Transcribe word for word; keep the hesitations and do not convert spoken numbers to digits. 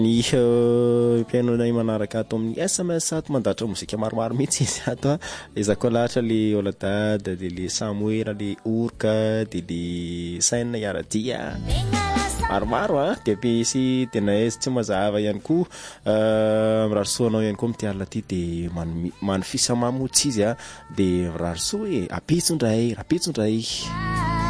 Ny piano nay manaraka ato amin'ny S M S ato mandatra mozika maromaro mihitsy izy ato ezako lahatra le Oladada de le Samuel le Orka de le Saina Yaradia maromaro a de pisy tena ez tsy mazava ihany koa mirarisoanao ihany koa mitiala ty de manofisa mamotsy izy a de mirarisoa e apitsondray rapitsondray